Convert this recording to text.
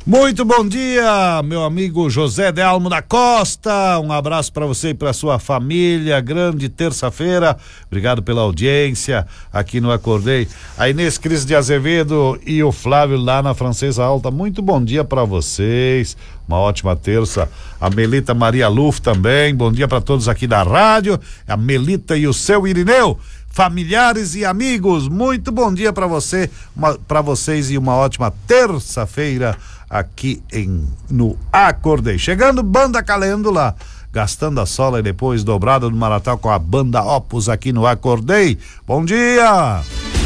Muito bom dia, meu amigo José de Almo da Costa. Um abraço para você e para sua família. Grande terça-feira. Obrigado pela audiência aqui no Acordei. A Inês Cris de Azevedo e o Flávio lá na Francesa Alta. Muito bom dia para vocês. Uma ótima terça. A Melita Maria Luf também. Bom dia para todos aqui da rádio. A Melita e o seu Irineu. Familiares e amigos, muito bom dia para vocês e uma ótima terça-feira aqui no Acordei. Chegando Banda Calêndula, gastando a sola e depois dobrada do Maratá com a Banda Opus aqui no Acordei. Bom dia!